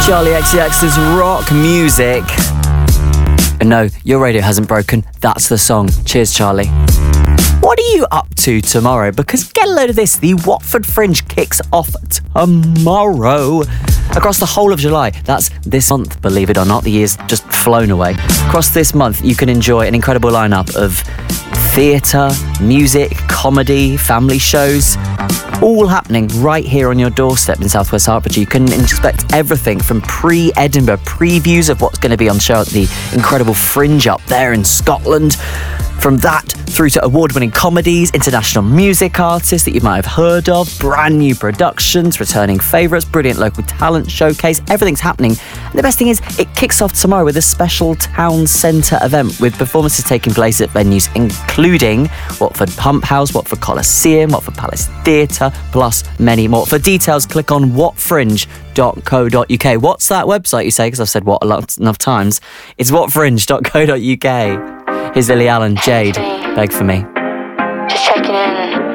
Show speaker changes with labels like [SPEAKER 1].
[SPEAKER 1] Charlie XCX's rock music. And no, your radio hasn't broken. That's the song. Cheers, Charlie. What are you up to tomorrow? Because get a load of this. The Watford Fringe kicks off tomorrow. Across the whole of July. That's this month, believe it or not. The year's just flown away. Across this month, you can enjoy an incredible lineup of theatre, music, comedy, family shows, all happening right here on your doorstep in South West Hertfordshire. You can expect everything from pre-Edinburgh previews of what's going to be on show at the incredible Fringe up there in Scotland. From that through to award-winning comedies, international music artists that you might have heard of, brand new productions, returning favourites, brilliant local talent showcase. Everything's happening. And the best thing is, it kicks off tomorrow with a special town centre event with performances taking place at venues including Watford Pump House, Watford Coliseum, Watford Palace Theatre, plus many more. For details, click on whatfringe.co.uk. What's that website, you say? Because I've said what enough times. It's whatfringe.co.uk. Here's Lily Allen, Jade, Beg For Me.
[SPEAKER 2] Just checking in.